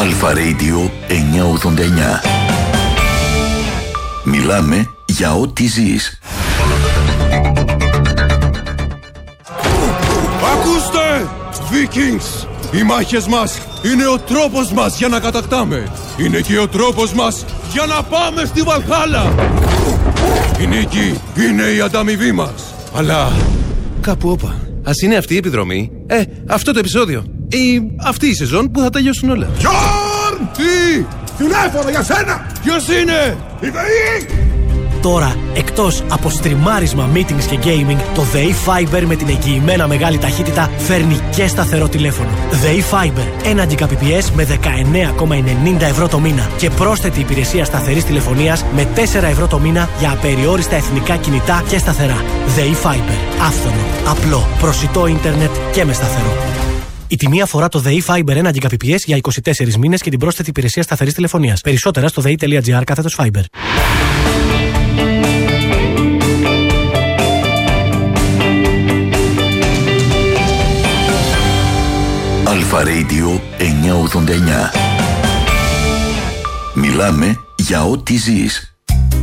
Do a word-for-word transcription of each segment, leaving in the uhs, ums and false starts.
Αλφα Radio εννιακόσια ογδόντα εννιά. Μιλάμε για ό,τι ζεις. Ακούστε! Vikings! Οι μάχες μας είναι ο τρόπος μας για να κατακτάμε. Είναι και ο τρόπος μας για να πάμε στη Βαλχάλα. Η νίκη είναι η ανταμοιβή μας. Αλλά κάπου όπα. Ας είναι αυτή η επιδρομή, ε, αυτό το επεισόδιο ή αυτή η σεζόν που θα τελειώσουν όλα. Γιόρν! Τι! Τηλέφωνο για σένα! Ποιος είναι? Η ΔΕΗ! Τώρα, εκτός από στριμάρισμα, meetings και gaming, το ΔΕΗ Fiber με την εγγυημένα μεγάλη ταχύτητα φέρνει και σταθερό τηλέφωνο. ΔΕΗ Fiber, ένα Gbps με δεκαεννέα κόμμα ενενήντα ευρώ το μήνα και πρόσθετη υπηρεσία σταθερής τηλεφωνίας με τέσσερα ευρώ το μήνα για απεριόριστα εθνικά κινητά και σταθερά. ΔΕΗ Fiber, άφθονο, απλό, προσιτό ίντερνετ και με σταθερό. Η τιμή αφορά το ΔΕΗ Fiber ένα Gbps για είκοσι τέσσερις μήνες και την πρόσθετη υπηρεσία σταθερής τηλεφωνίας. Περισσότερα στο δei.gr κάθετος Fiber. Αλφα Radio εννιακόσια ογδόντα εννιά. Μιλάμε για ό,τι ζεις.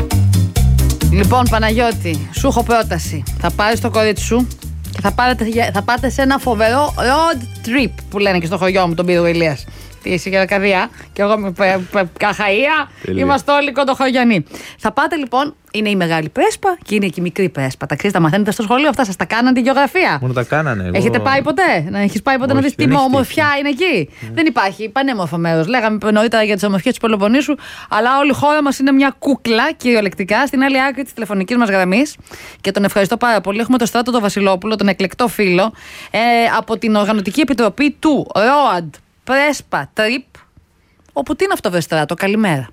Λοιπόν, Παναγιώτη, σου έχω πρόταση. Θα πάρεις το κορίτσι σου και θα, πάρετε, θα πάτε σε ένα φοβερό road trip που λένε και στο χωριό μου, τον πήρε ο Ηλίας. Τι είσαι για Αρκαδία και εγώ με Καχαΐα. Είμαστε όλοι κοντοχωριανοί. Θα πάτε λοιπόν, είναι η μεγάλη Πρέσπα και είναι και η μικρή Πρέσπα. Τα ξέρετε, τα μαθαίνετε στο σχολείο αυτά, σας τα κάνανε τη γεωγραφία. Μόνο τα κάνανε. Εγώ... Έχετε πάει ποτέ? Να έχεις πάει ποτέ? Όχι, να δεις τι ομορφιά είναι εκεί? Mm. Δεν υπάρχει πανέμορφο μέρος. Λέγαμε νωρίτερα για τις ομορφιές του Πελοποννήσου, αλλά όλη η χώρα μας είναι μια κούκλα κυριολεκτικά στην άλλη άκρη της τηλεφωνικής μας γραμμής. Και τον ευχαριστώ πάρα πολύ. Έχουμε τον Στράτο τον Βασιλόπουλο, τον εκλεκτό φίλο, ε, από την Οργανωτική Επιτροπή του ΡΟΑΝΤ Πρέσπα Trip. Όπου τι είναι αυτό, Στράτο? Καλημέρα.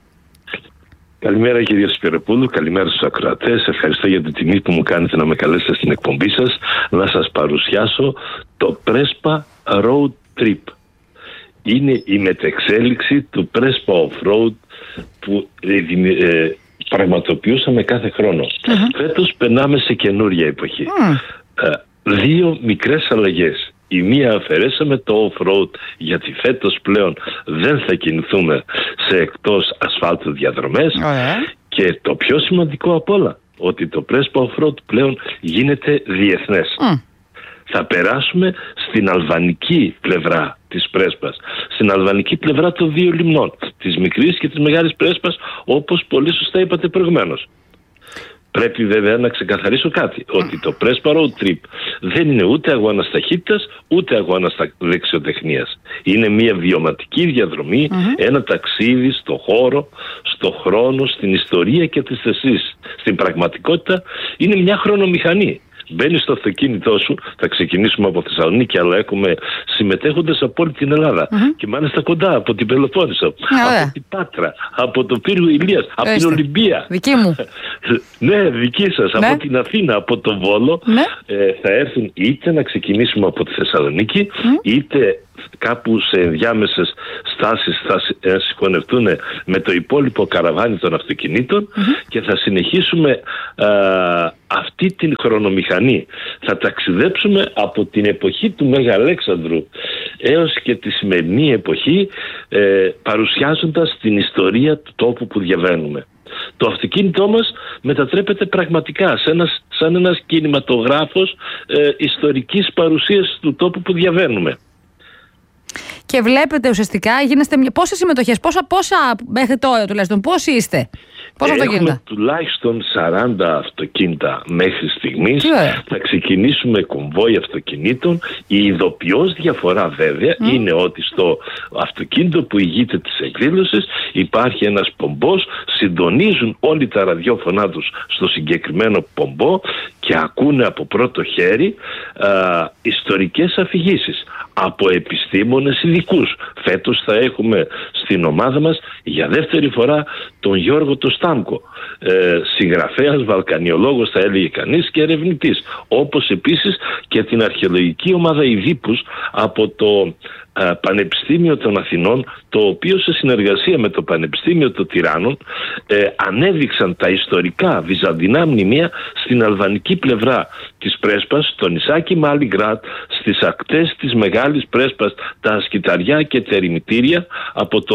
Καλημέρα κυρία Σπυροπούλου, καλημέρα στους ακροατές. Ευχαριστώ για την τιμή που μου κάνετε να με καλέσετε στην εκπομπή σας να σας παρουσιάσω το Πρέσπα Road Trip. Είναι η μετεξέλιξη του Πρέσπα Off-Road που ε, ε, πραγματοποιούσαμε κάθε χρόνο. Uh-huh. Φέτος περνάμε σε καινούρια εποχή. Uh. Ε, δύο μικρές αλλαγές. Η μία αφαιρέσαμε το off-road γιατί φέτος πλέον δεν θα κινηθούμε σε εκτός ασφάλτου διαδρομές. Oh, και το πιο σημαντικό απ' όλα, ότι το Πρέσπα off-road πλέον γίνεται διεθνές. Mm. Θα περάσουμε στην αλβανική πλευρά της Πρέσπας, στην αλβανική πλευρά των δύο λιμνών, της μικρής και της μεγάλης Πρέσπας, όπως πολύ σωστά είπατε προηγουμένως. Πρέπει βέβαια να ξεκαθαρίσω κάτι, ότι το Πρέσπα Road Trip δεν είναι ούτε αγώνας ταχύτητας, ούτε αγώνας δεξιοτεχνίας. Είναι μια βιωματική διαδρομή, mm-hmm. ένα ταξίδι στο χώρο, στο χρόνο, στην ιστορία και τις θεσίες. Στην πραγματικότητα είναι μια χρονομηχανή. Μπαίνεις στο αυτοκίνητό σου, θα ξεκινήσουμε από Θεσσαλονίκη, αλλά έχουμε συμμετέχοντες από όλη την Ελλάδα. Mm-hmm. Και μάλιστα κοντά, από την Πελοπόννησο, yeah. από την Πάτρα, από το Πύργο Ηλίας, yeah. από την Ολυμπία. Δική μου. Ναι, δική σας, ναι. από την Αθήνα, από το Βόλο. Ναι. Ε, θα έρθουν είτε να ξεκινήσουμε από τη Θεσσαλονίκη, mm. είτε κάπου σε ενδιάμεσες στάσεις θα συγχωνευτούν με το υπόλοιπο καραβάνι των αυτοκινήτων mm-hmm. και θα συνεχίσουμε α, αυτή την χρονομηχανή. Θα ταξιδέψουμε από την εποχή του Μέγα Αλέξανδρου έως και τη σημερινή εποχή, ε, παρουσιάζοντας την ιστορία του τόπου που διαβαίνουμε. Το αυτοκίνητό μας μετατρέπεται πραγματικά σε ένας, σαν ένας κινηματογράφος ε, ιστορικής παρουσίας του τόπου που διαβαίνουμε. Και βλέπετε ουσιαστικά, γίνεστε μια... πόσες συμμετοχές, πόσα, πόσα μέχρι τώρα τουλάχιστον, πόσοι είστε, πόσα αυτοκίνητα? Έχουμε τουλάχιστον σαράντα αυτοκίνητα μέχρι στιγμής. Θα ξεκινήσουμε κομβόι αυτοκινήτων. Η ειδοποιώς διαφορά βέβαια mm. είναι ότι στο αυτοκίνητο που ηγείται της εκδήλωσης υπάρχει ένας πομπός, συντονίζουν όλοι τα ραδιόφωνά τους στο συγκεκριμένο πομπό και ακούνε από πρώτο χέρι α, ιστορικές αφηγήσεις από επιστήμονες ειδικούς. Φέτος θα έχουμε στην ομάδα μας για δεύτερη φορά τον Γιώργο το Στάμκο, ε, συγγραφέας, βαλκανιολόγος θα έλεγε κανείς και ερευνητής, όπως επίσης και την αρχαιολογική ομάδα ειδίπους από το ε, Πανεπιστήμιο των Αθηνών, το οποίο σε συνεργασία με το Πανεπιστήμιο των Τυράννων ε, ανέδειξαν τα ιστορικά βυζαντινά μνημεία στην αλβανική πλευρά της Πρέσπας, στο νησάκι Μάλιγκρατ, στις ακτές της Μεγάλης Πρέσπας, τα ασκηταριά και τα ερημητήρια από το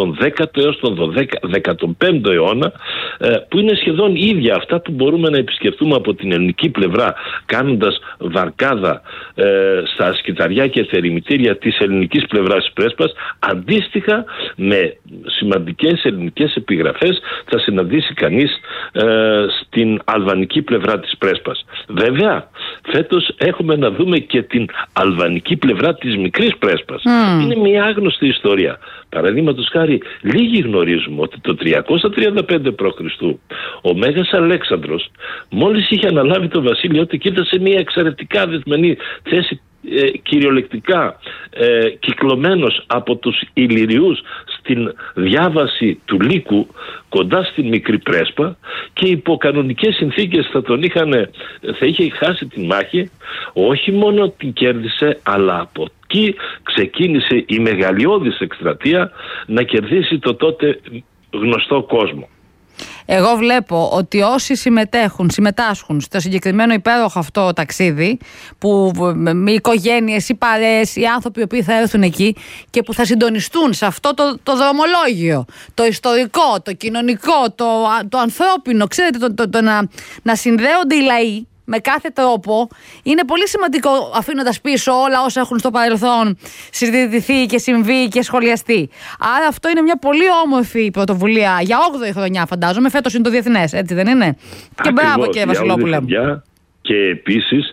τον δέκατο έως τον δέκατο πέμπτο αιώνα, που είναι σχεδόν ίδια αυτά που μπορούμε να επισκεφτούμε από την ελληνική πλευρά, κάνοντας βαρκάδα στα σκυταριά και τα ερημητήρια της ελληνικής πλευράς της Πρέσπας. Αντίστοιχα με σημαντικές ελληνικές επιγραφές θα συναντήσει κανείς στην αλβανική πλευρά της Πρέσπας. Βέβαια, φέτος έχουμε να δούμε και την αλβανική πλευρά της μικρής Πρέσπας. Mm. Είναι μια άγνωστη ιστορία. Παραδείγματος χάρη, λίγοι γνωρίζουμε ότι το τριακόσια τριάντα πέντε π.Χ. ο Μέγας Αλέξανδρος, μόλις είχε αναλάβει το βασίλειο του και ήταν σε μια εξαιρετικά δεσμενή θέση, Ε, κυριολεκτικά ε, κυκλωμένος από τους Ηλυριούς στην διάβαση του Λύκου κοντά στην μικρή Πρέσπα, και υπό κανονικές συνθήκες θα τον είχαν, θα είχε χάσει τη μάχη. Όχι μόνο την κέρδισε, αλλά από εκεί ξεκίνησε η μεγαλειώδης εκστρατεία να κερδίσει το τότε γνωστό κόσμο. Εγώ βλέπω ότι όσοι συμμετέχουν, συμμετάσχουν στο συγκεκριμένο υπέροχο αυτό ταξίδι, που οι οικογένειες, οι παρέες, οι άνθρωποι οι οποίοι θα έρθουν εκεί και που θα συντονιστούν σε αυτό το, το δρομολόγιο, το ιστορικό, το κοινωνικό, το, το ανθρώπινο, ξέρετε, το, το, το να, να συνδέονται οι λαοί με κάθε τρόπο, είναι πολύ σημαντικό, αφήνοντας πίσω όλα όσα έχουν στο παρελθόν συζητηθεί και συμβεί και σχολιαστεί. Άρα αυτό είναι μια πολύ όμορφη πρωτοβουλία για όγδοη χρονιά, φαντάζομαι. Φέτος είναι το διεθνές, έτσι δεν είναι? Ακριβώς, και μπράβο, κύριε Βασιλόπουλε. Και επίσης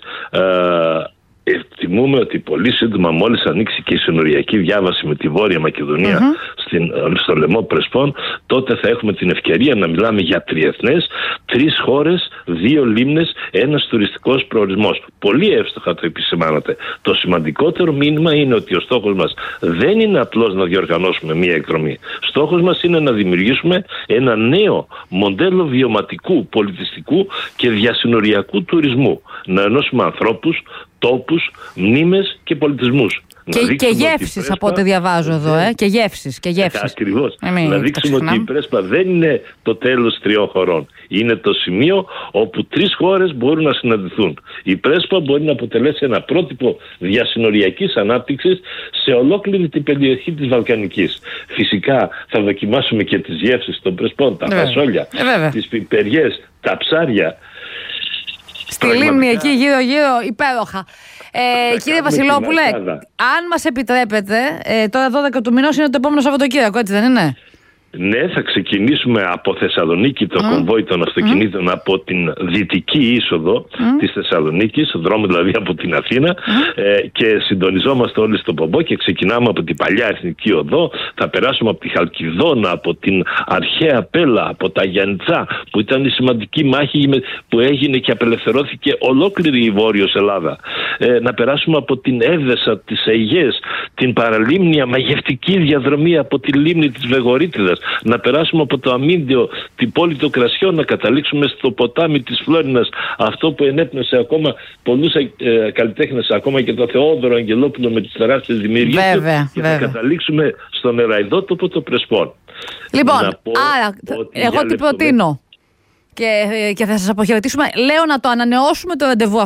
εκτιμούμε ότι πολύ σύντομα, μόλις ανοίξει και η συνοριακή διάβαση με τη Βόρεια Μακεδονία mm-hmm. στην, στο λαιμό Πρεσπών, τότε θα έχουμε την ευκαιρία να μιλάμε για τριεθνές, τρεις χώρες, δύο λίμνες, ένας τουριστικός προορισμός. Πολύ εύστοχα το επισημάνατε. Το σημαντικότερο μήνυμα είναι ότι ο στόχος μας δεν είναι απλώς να διοργανώσουμε μία εκδρομή. Στόχος μας είναι να δημιουργήσουμε ένα νέο μοντέλο βιωματικού, πολιτιστικού και διασυνοριακού τουρισμού. Να ενώσουμε ανθρώπους, τόπους, μνήμες και πολιτισμούς. Και, και γεύσεις Πρέσπα, από ό,τι διαβάζω εδώ, ε, και γεύσεις. Και γεύσεις. Ακριβώς. Να δείξουμε ότι η Πρέσπα δεν είναι το τέλος τριών χωρών. Είναι το σημείο όπου τρεις χώρες μπορούν να συναντηθούν. Η Πρέσπα μπορεί να αποτελέσει ένα πρότυπο διασυνοριακής ανάπτυξης σε ολόκληρη την περιοχή της Βαλκανικής. Φυσικά θα δοκιμάσουμε και τις γεύσεις των Πρεσπών, τα φασόλια, ε, τις πιπεριές, τα ψάρια. Στη λίμνη εκεί γύρω-γύρω, υπέροχα. Ε, κύριε Βασιλόπουλε, αν μας επιτρέπετε, ε, τώρα δώδεκα του μηνός είναι το επόμενο Σαββατοκύριακο, έτσι δεν είναι? Ναι, θα ξεκινήσουμε από Θεσσαλονίκη το mm. κομβόι των αυτοκινήτων mm. από την δυτική είσοδο mm. της Θεσσαλονίκης, δρόμο δηλαδή από την Αθήνα mm. ε, και συντονιζόμαστε όλοι στο Πομπό και ξεκινάμε από την παλιά Εθνική Οδό, θα περάσουμε από τη Χαλκιδόνα, από την αρχαία Πέλα, από τα Γιαννιτσά, που ήταν η σημαντική μάχη που έγινε και απελευθερώθηκε ολόκληρη η Βόρειος Ελλάδα. Ε, να περάσουμε από την Έδεσα, τις Αιγές, την παραλίμνια μαγευτική διαδρομή από τη λίμνη της Βεγορίτιδας, να περάσουμε από το Αμύντιο, την πόλη των Κρασιών, να καταλήξουμε στο ποτάμι της Φλόρινας, αυτό που ενέπνευσε ακόμα πολλούς ε, καλλιτέχνες, ακόμα και το Θεόδωρο Αγγελόπουλο με τις τεράστιες δημιουργίες, και να καταλήξουμε στον Εραϊδότοπο των Πρεσπών. Λοιπόν, άρα, εγώ τι προτείνω, και, και θα σας αποχαιρετήσουμε, λέω να το ανανεώσουμε το ραντεβού